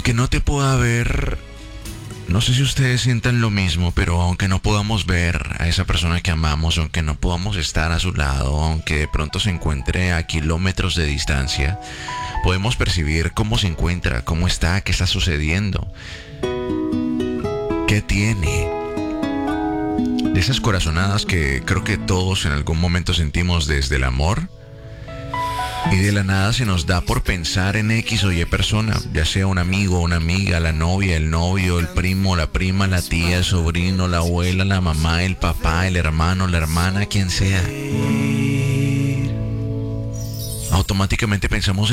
Aunque no te pueda ver, no sé si ustedes sientan lo mismo, pero aunque no podamos ver a esa persona que amamos, aunque no podamos estar a su lado, aunque de pronto se encuentre a kilómetros de distancia, podemos percibir cómo se encuentra, cómo está, qué está sucediendo, qué tiene. De esas corazonadas que creo que todos en algún momento sentimos desde el amor. Y de la nada se nos da por pensar en X o Y persona, ya sea un amigo, una amiga, la novia, el novio, el primo, la prima, la tía, el sobrino, la abuela, la mamá, el papá, el hermano, la hermana, quien sea. Automáticamente pensamos